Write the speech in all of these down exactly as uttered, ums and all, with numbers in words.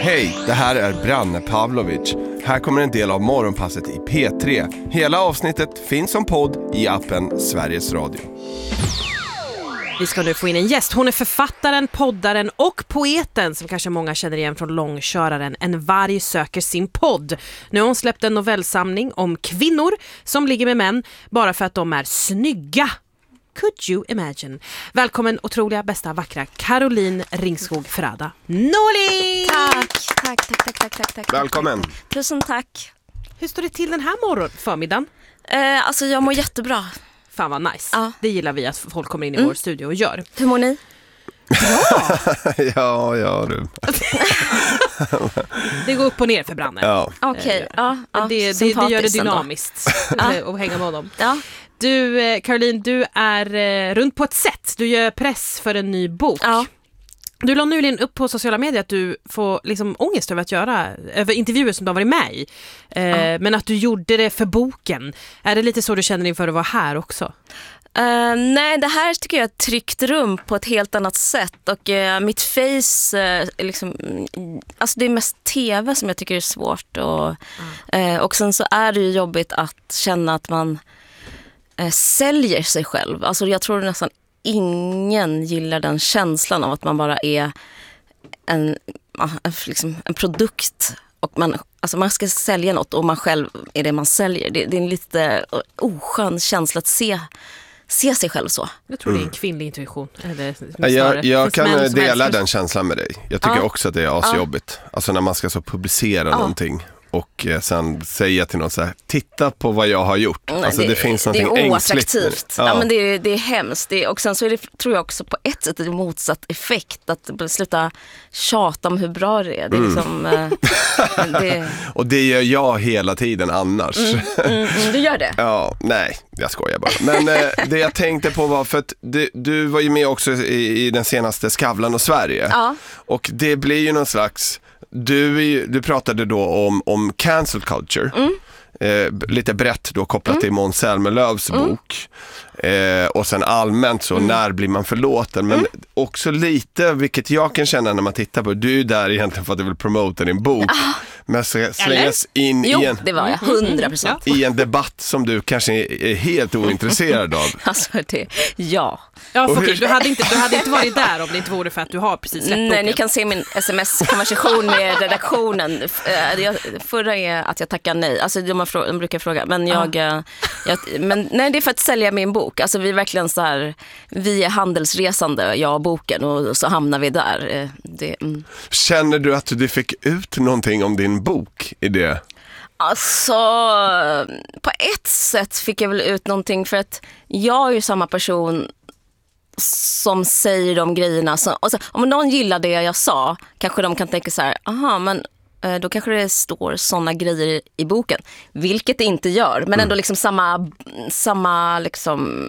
Hej, det här är Branne Pavlovic. Här kommer en del av morgonpasset i P tre. Hela avsnittet finns som podd i appen Sveriges Radio. Vi ska nu få in en gäst. Hon är författaren, poddaren och poeten som kanske många känner igen från långköraren En varg söker sin podd. Nu har hon släppt en novellsamling om kvinnor som ligger med män bara för att de är snygga. Could you imagine? Välkommen otroliga, bästa, vackra Caroline Ringskog Ferrada Norling! Tack, tack, tack, tack, tack, tack, tack. Välkommen! Tusen tack. Hur står det till den här morgon förmiddagen? Eh, alltså jag mår jättebra. Fan vad nice. Ja. Det gillar vi att folk kommer in i Mm. vår studio och gör. Hur mår ni? Ja! ja, ja du. Det går upp och ner för Branne. Ja. Okej, okay. ja, ja. det, det, det gör det dynamiskt att hänga med honom. Ja. Du, Caroline, du är eh, runt på ett sätt. Du gör press för en ny bok. Ja. Du la nyligen upp på sociala medier att du får liksom ångest över att göra över intervjuer som du har varit med i. Eh, ja. Men att du gjorde det för boken. Är det lite så du känner inför att vara här också? Uh, nej, det här tycker jag är ett tryggt rum på ett helt annat sätt. Och uh, mitt face, uh, liksom, alltså det är mest tv som jag tycker är svårt. Och, mm. uh, och sen så är det ju jobbigt att känna att man uh, säljer sig själv. Alltså jag tror nästan ingen gillar den känslan av att man bara är en, liksom en produkt och man, alltså man ska sälja något och man själv är det man säljer. Det, det är en lite oskön känsla att se, se sig själv så. Jag tror mm. det är en kvinnlig intuition. Eller jag jag kan dela den känslan med dig. Jag tycker ja. också att det är asjobbigt. Ja. Alltså när man ska så publicera ja. någonting. Och sen säga till någon så här, titta på vad jag har gjort. Alltså det, det finns någonting det är oattraktivt. Ja. Ja, men det är, det är hemskt. Det är, och sen så är det, tror jag också på ett sätt en motsatt effekt. Att sluta tjata om hur bra det är. Det är mm. liksom, äh, det... Och det gör jag hela tiden annars. Mm, mm, mm, du gör det? Ja, nej, jag skojar bara. Men äh, det jag tänkte på var, för att du, du var ju med också i, i den senaste Skavlan och Sverige. Ja. Och det blir ju någon slags... Du, du pratade då om, om cancel culture, mm. eh, lite brett då kopplat mm. till Måns Zelmerlöws mm. bok. Eh, och sen allmänt så, mm. när blir man förlåten? Men mm. också lite, vilket jag kan känna när man tittar på, du är där egentligen för att du vill promota din bok. Ah. Men slängas in jo, i en, det var jag, hundra procent. i en debatt som du kanske är helt ointresserad av. Alltså det, ja. Ja, för du, hade inte, du hade inte varit där om det inte vore för att du har precis släppt boken. Nej, ni kan se min sms-konversation med redaktionen. Förra är att jag tackar nej. Alltså de, har, de brukar fråga. Men, jag, ah. jag, men nej, det är för att sälja min bok. Alltså vi är verkligen så här, vi är handelsresande, jag och boken. Och så hamnar vi där. Det, mm. Känner du att du fick ut någonting om din bok i det? Alltså, på ett sätt fick jag väl ut någonting för att jag är ju samma person som säger de grejerna. Som, alltså, om någon gillar det jag sa kanske de kan tänka så här, aha, men då kanske det står såna grejer i boken. Vilket det inte gör, men ändå liksom samma, samma liksom...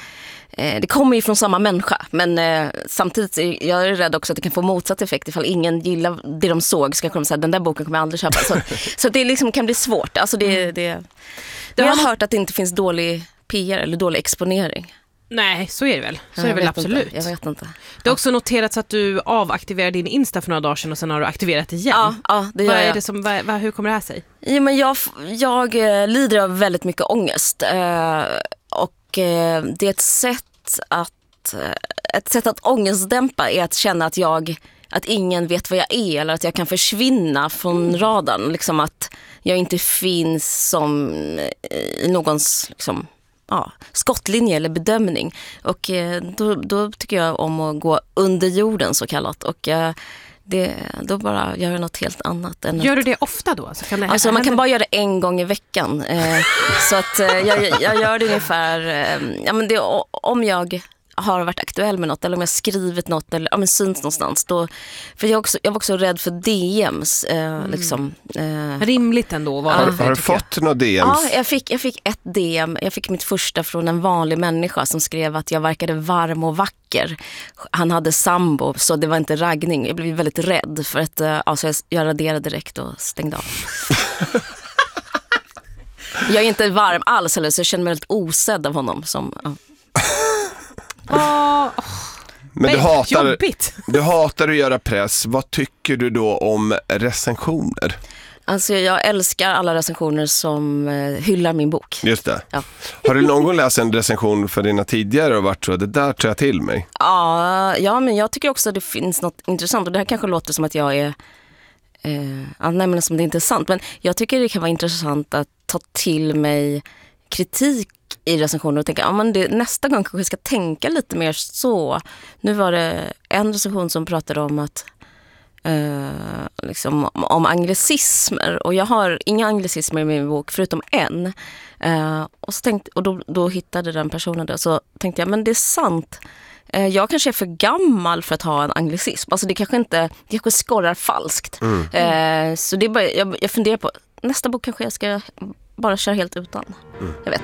Det kommer ju från samma människa, men eh, samtidigt är jag är rädd också att det kan få motsatt effekt ifall ingen gillar det de såg, så kanske de säger den där boken kommer jag aldrig köpa. Så, så det liksom kan bli svårt. Alltså det, det, det jag har hört att det inte finns dålig P R eller dålig exponering. Nej, så är det väl. Så är det väl absolut. Inte. Jag vet inte. Det har också noterats att du avaktiverade din Insta för några dagar sedan och sen har du aktiverat igen. Ja, ja det gör vad är jag. det som, vad, vad, hur kommer det här sig? Ja, men jag, jag lider av väldigt mycket ångest. Eh, och eh, det är ett sätt att ett sätt att ångestdämpa är att känna att jag att ingen vet vad jag är eller att jag kan försvinna från radarn, liksom att jag inte finns som i någons liksom, ja, skottlinje eller bedömning, och då, då tycker jag om att gå under jorden så kallat, och det, då bara gör jag något helt annat. Än gör att... du det ofta då? Alltså, kan det alltså man kan bara göra det en gång i veckan. Eh, så att eh, jag, jag gör det ungefär, eh, ja, men det, om jag har varit aktuell med något eller om jag skrivit något eller ja, men syns någonstans då, för jag, också, jag var också rädd för D Ms eh, mm. liksom, eh. rimligt ändå var har, det, har du fått några D Ms? Ja, jag fick, jag fick ett D M. Jag fick mitt första från en vanlig människa som skrev att jag verkade varm och vacker. Han hade sambo, så det var inte raggning. Jag blev väldigt rädd för att eh, alltså jag raderade direkt och stängde av. Jag är inte varm alls, eller så jag känner mig väldigt osedd av honom som, ja. Oh. Men du Nej, hatar, jobbigt. du hatar att göra press. Vad tycker du då om recensioner? Alltså jag älskar alla recensioner som eh, hyllar min bok. Just det. Ja. Har du någon gång läst en recension för dina tidigare och varit så, det där tar jag till mig? Ja, ja, men jag tycker också att det finns något intressant. Och det här kanske låter som att jag är... Eh, ja, nej, men som det är intressant. Men jag tycker det kan vara intressant att ta till mig kritik i recensioner och tänka, ja, men det, nästa gång kanske jag ska tänka lite mer så. Nu var det en recension som pratade om att Uh, liksom, om anglicismer, och jag har inga anglicismer i min bok förutom en, uh, och, så tänkte, och då, då hittade den personen det, så tänkte jag, men det är sant, uh, jag kanske är för gammal för att ha en anglicism, alltså det kanske inte, det kanske skorrar falskt. mm. uh, så det är bara, jag, jag funderar på nästa bok kanske jag ska bara köra helt utan. mm. Jag vet